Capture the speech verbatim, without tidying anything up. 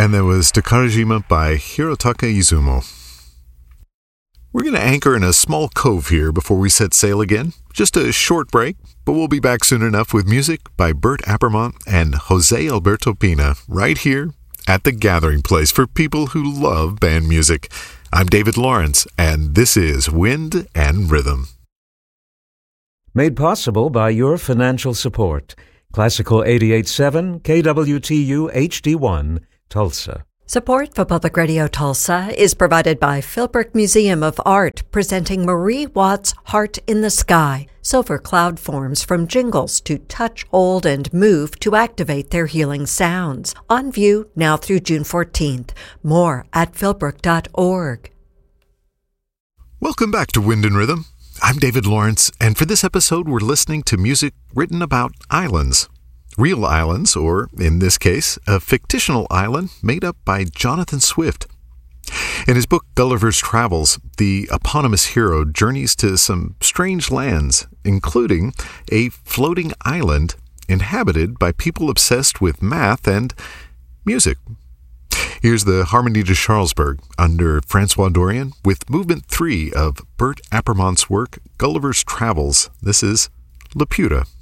And there was Takarajima by Hirotaka Izumo. We're going to anchor in a small cove here before we set sail again. Just a short break, but we'll be back soon enough with music by Bert Appermont and Jose Alberto Pina right here at the gathering place for people who love band music. I'm David Lawrence, and this is Wind and Rhythm. Made possible by your financial support. Classical eighty-eight point seven, K W T U H D one, Tulsa. Support for Public Radio Tulsa is provided by Philbrook Museum of Art, presenting Marie Watts' Heart in the Sky. Silver cloud forms from jingles to touch, hold, and move to activate their healing sounds. On view now through June fourteenth. More at philbrook dot org. Welcome back to Wind and Rhythm. I'm David Lawrence, and for this episode we're listening to music written about islands. Real islands, or, in this case, a fictional island made up by Jonathan Swift. In his book Gulliver's Travels, the eponymous hero journeys to some strange lands, including a floating island inhabited by people obsessed with math and music. Here's the Harmonie de Charlesbourg under Francois Dorian with Movement three of Bert Appermont's work Gulliver's Travels. This is Laputa.